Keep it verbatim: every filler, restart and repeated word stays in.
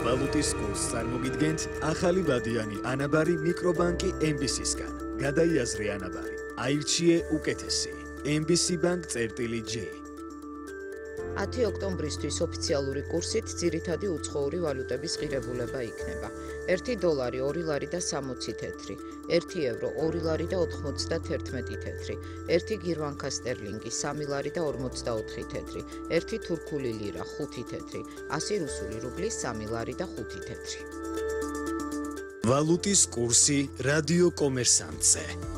ვალუტის კურსს წარმოგიდგენთ ახალი ვადიანი ანაბარი მიკრობანკი ემ ბი სისგან. გადაიაზრე ანაბარი. აირჩიე უკეთესი. ემ ბი სი Bank წერტილი J. ათი ოქტომბრისთვის ოფიციალური კურსით ძირითადი უცხოური ვალუტების ღირებულება იქნება. ერთი დოლარი ორი ლარი და სამოცი თეთრი, ერთი ევრო ორი ლარი და ოთხმოცდაათი თეთრი, ერთი გირვანკა სტერლინგი სამი ლარი და ორმოცდაოთხი თეთრი, ერთი თურქული ლირა ხუთი თეთრი, ასი რუსული რუბლი სამი ლარი და ხუთი თეთრი. ვალუტის კურსი რადიო კომერსანტზე.